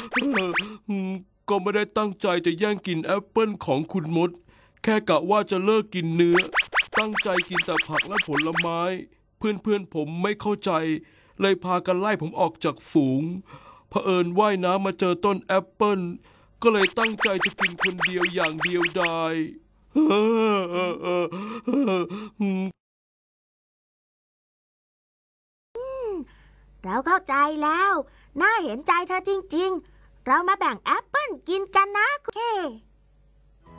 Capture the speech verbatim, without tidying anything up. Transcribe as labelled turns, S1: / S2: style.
S1: ก็ไม่ได้ตั้งใจจะแย่งกินแอปเปิลของคุณมดแค่กะว่าจะเลิกกินเนื้อตั้งใจกินแต่ผักและผลไม้เพื่อนๆผมไม่เข้าใจเลยพากันไล่ผมออกจากฝูงเผอิญว่ายน้ำมาเจอต้นแอปเปิลก็เลยตั้งใจจะกินคนเดียวอย่างเดียวดาย
S2: เราเข้าใจแล้วน่าเห็นใจเธอจริงๆเรามาแบ่งแอปเปิ้ลกินกันนะเค